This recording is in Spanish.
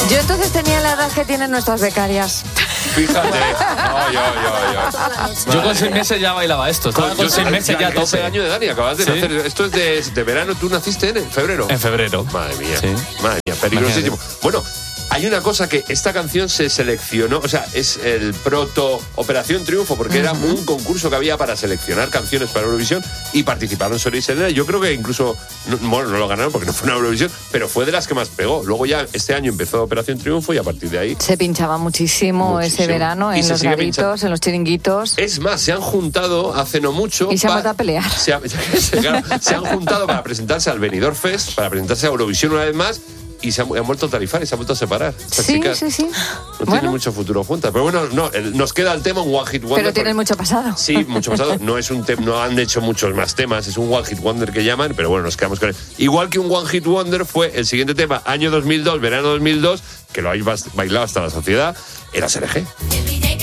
Yo entonces tenía la edad que tienen nuestras becarias. Fíjate. Yo con 6 meses ya bailaba esto. Estaba con 6 meses ya a tope. Ese año de Dani, acabas de nacer. Esto es de verano. ¿Tú naciste en febrero? En febrero. Madre mía. Sí. Madre mía, peligrosísimo. Bueno, hay una cosa que esta canción se seleccionó, o sea, es el proto Operación Triunfo, porque era un concurso que había para seleccionar canciones para Eurovisión y participaron Soler y Selena. Yo creo que incluso, no lo ganaron porque no fue una Eurovisión, pero fue de las que más pegó. Luego ya este año empezó Operación Triunfo y a partir de ahí... Se pinchaba muchísimo ese verano en los garitos, en los chiringuitos. Es más, se han juntado hace no mucho... Y se han vuelto a pelear. Se han juntado para presentarse al Benidorm Fest, para presentarse a Eurovisión una vez más, y se han vuelto a tarifar y se han vuelto a separar. Estas chicas Sí. No tienen mucho futuro juntas. Pero bueno, nos queda el tema un One Hit Wonder. Pero tienen mucho pasado. Sí, mucho pasado. No han hecho muchos más temas. Es un One Hit Wonder que llaman, pero bueno, nos quedamos con él. Igual que un One Hit Wonder fue el siguiente tema, año 2002, verano 2002, que lo habéis bailado hasta la saciedad, era SRG.